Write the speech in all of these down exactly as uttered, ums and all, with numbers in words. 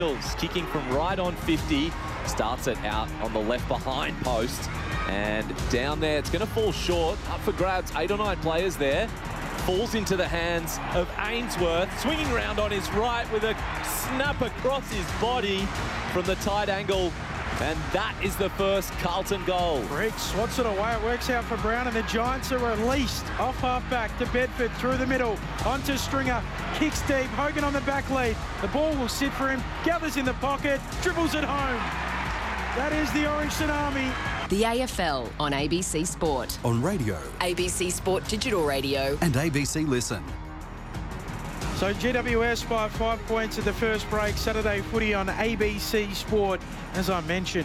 Kicking from right on fifty, starts it out on the left behind post, and down there it's going to fall short. Up for grabs, eight or nine players there. Falls into the hands of Ainsworth, swinging around on his right with a snap across his body from the tight angle. And that is the first Carlton goal. Greg swats it away. It works out for Brown, and the Giants are released off half-back to Bedford through the middle. Onto Stringer. Kicks deep. Hogan on the back lead. The ball will sit for him. Gathers in the pocket. Dribbles it home. That is the Orange Tsunami. The A F L on A B C Sport. On radio. A B C Sport Digital Radio. And A B C Listen. So G W S by five points at the first break. Saturday footy on A B C Sport. As I mentioned,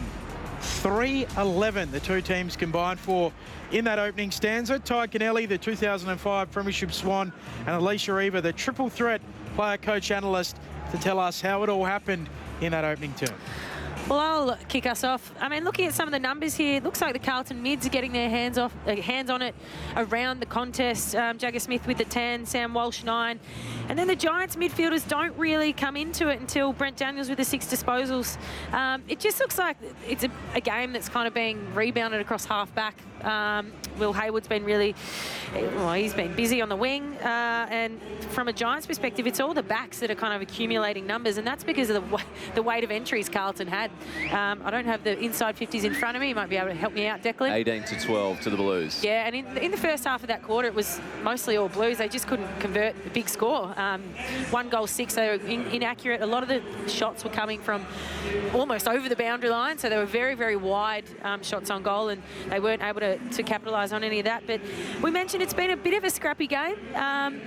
three eleven the two teams combined for in that opening stanza. Ty Kennelly, the two thousand five Premiership Swan, and Alicia Eva, the triple threat player coach analyst, to tell us how it all happened in that opening term. Well, I'll kick us off. I mean, looking at some of the numbers here, it looks like the Carlton mids are getting their hands off, uh, hands on it around the contest. Um, Jagger Smith with the ten, Sam Walsh nine. And then the Giants midfielders don't really come into it until Brent Daniels with the six disposals. Um, it just looks like it's a, a game that's kind of being rebounded across half-back. Um, Will Hayward's been really, well, he's been busy on the wing. Uh, and from a Giants perspective, it's all the backs that are kind of accumulating numbers. And that's because of the, the weight of entries Carlton had. Um, I don't have the inside fifties in front of me. You might be able to help me out, Declan. eighteen to twelve to the Blues. Yeah, and in, in the first half of that quarter, it was mostly all Blues. They just couldn't convert a big score. Um, one goal, six. They were in, inaccurate. A lot of the shots were coming from almost over the boundary line, so they were very, very wide um, shots on goal, and they weren't able to, to capitalise on any of that. But we mentioned it's been a bit of a scrappy game. Um,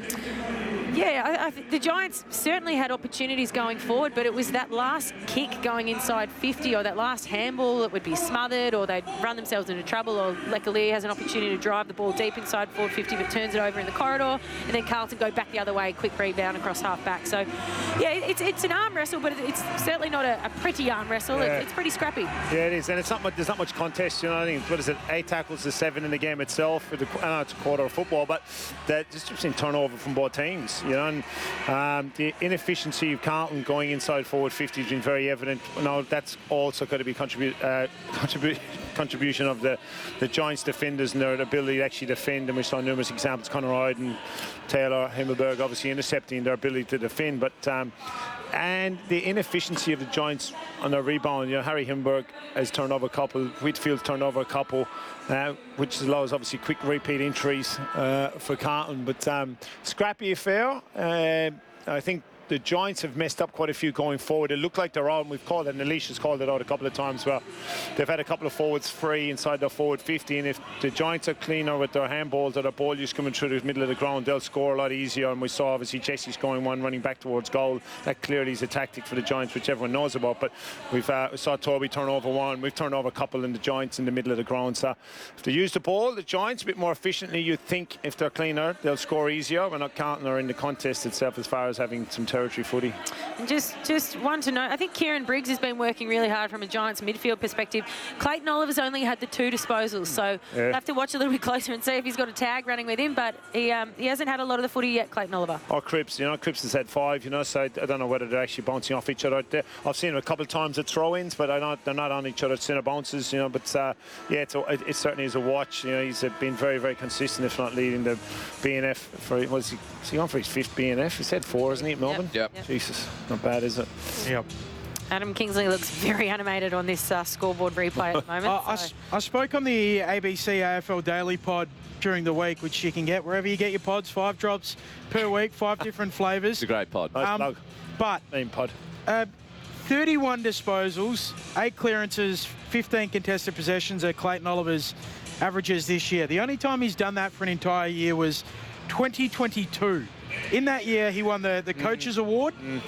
Yeah, I, I th the Giants certainly had opportunities going forward, but it was that last kick going inside fifty, or that last handball that would be smothered, or they'd run themselves into trouble, or Lecalier has an opportunity to drive the ball deep inside forward fifty but turns it over in the corridor, and then Carlton go back the other way, quick rebound across half-back. So, yeah, it's it's an arm wrestle, but it's certainly not a, a pretty arm wrestle. Yeah. It, it's pretty scrappy. Yeah, it is, and it's not much, there's not much contest, you know. I think, what is it, eight tackles to seven in the game itself. The, I know it's a quarter of football, but that just seen turnover from both teams, you know. And um, the inefficiency of Carlton going inside forward fifty has been very evident. Now that's also got to be contribute uh, contribute. contribution of the, the Giants defenders and their ability to actually defend, and we saw numerous examples, Conor Iden, Taylor, Himmelberg obviously intercepting their ability to defend, but um, and the inefficiency of the Giants on their rebound. You know, Harry Himmelberg has turned over a couple, Whitfield's turned over a couple, uh, which allows obviously quick repeat entries uh, for Carlton, but um, scrappy affair. Uh, I think the Giants have messed up quite a few going forward. It looked like they're on. We've called it, and Alicia's called it out a couple of times where they've had a couple of forwards free inside their forward fifty, and if the Giants are cleaner with their handballs or their ball just coming through the middle of the ground, they'll score a lot easier. And we saw obviously Jesse scoring one, running back towards goal. That clearly is a tactic for the Giants, which everyone knows about. But we've uh, we saw Toby turn over one. We've turned over a couple in the Giants in the middle of the ground. So if they use the ball, the Giants a bit more efficiently, you'd think if they're cleaner, they'll score easier. We're not counting or in the contest itself as far as having some territory footy. And just, just one to note, I think Kieran Briggs has been working really hard from a Giants midfield perspective. Clayton Oliver's only had the two disposals, so yeah. We'll have to watch a little bit closer and see if he's got a tag running with him, but he um, he hasn't had a lot of the footy yet, Clayton Oliver. Or Cripps, you know, Cripps has had five, you know, so I don't know whether they're actually bouncing off each other. I've seen them a couple of times at throw-ins, but I don't, they're not on each other's centre bounces, you know, but uh, yeah, it's a, it certainly is a watch. You know, he's been very, very consistent, if not leading the B N F for, was he, is he on for his fifth B N F? He said four, isn't he, at Melbourne? Yep. Yep. Jesus, not bad, is it? Yep. Adam Kingsley looks very animated on this uh, scoreboard replay at the moment. uh, so. I, I spoke on the A B C A F L Daily Pod during the week, which you can get wherever you get your pods, five drops per week, five different flavours. It's a great pod. Nice um, plug. But Main pod. Uh, thirty-one disposals, eight clearances, fifteen contested possessions at Clayton Oliver's averages this year. The only time he's done that for an entire year was twenty twenty-two. In that year, he won the, the Coaches mm. Award. Mm.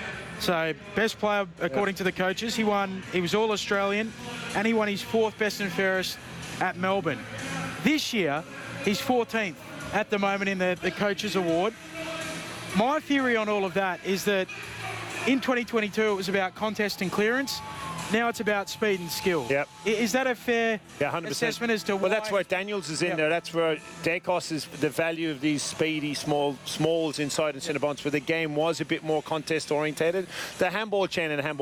So, best player according yeah. to the coaches. He won, he was All-Australian, and he won his fourth best and fairest at Melbourne. This year, he's fourteenth at the moment in the, the Coaches Award. My theory on all of that is that in twenty twenty-two, it was about contest and clearance. now it's about speed and skill. Yep. I- Is that a fair Yeah, one hundred percent. assessment as to Well, why? that's where Daniels is in Yep. there. That's where Dacos is the value of these speedy small smalls inside and centre bonds, where the game was a bit more contest orientated. The handball chain and the handball